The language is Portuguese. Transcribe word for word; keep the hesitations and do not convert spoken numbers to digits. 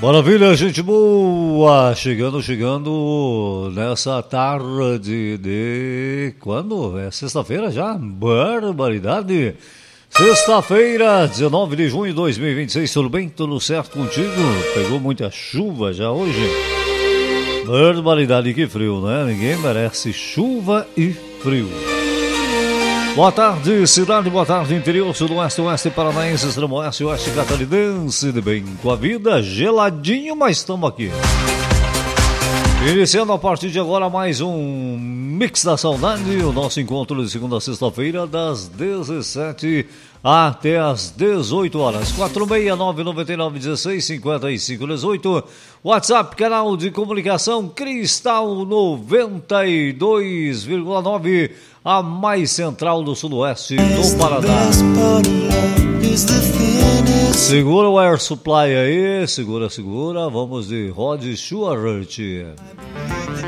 Maravilha, gente boa! Chegando, chegando nessa tarde de... Quando? É sexta-feira já? Barbaridade! Sexta-feira, dezenove de junho de dois mil e vinte e seis, tudo bem? Tudo certo contigo? Pegou muita chuva já hoje? Barbaridade, que frio, né? Ninguém merece chuva e frio. Boa tarde, cidade, boa tarde, interior, sudoeste, oeste, paranaense, extremo oeste, oeste catarinense, de bem com a vida, geladinho, mas estamos aqui. Iniciando a partir de agora mais um Mix da Saudade, o nosso encontro de segunda a sexta-feira, das dezessete até as dezoito horas. quatro seis nove nove nove um seis cinco cinco um oito, WhatsApp, canal de comunicação Cristal noventa e dois vírgula nove, a mais central do sudoeste do Paraná. Segura o Air Supply aí, segura, segura, vamos de Rod Stewart.